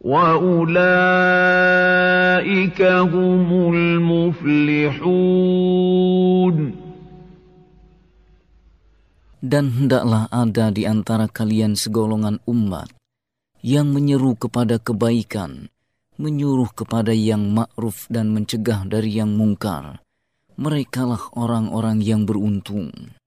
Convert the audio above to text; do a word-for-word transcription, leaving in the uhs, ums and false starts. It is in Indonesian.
وَأُولَئِكَ هُمُ الْمُفْلِحُونَ. Dan hendaklah ada di antara kalian segolongan umat yang menyeru kepada kebaikan, menyuruh kepada yang ma'ruf dan mencegah dari yang mungkar. Merekalah orang-orang yang beruntung.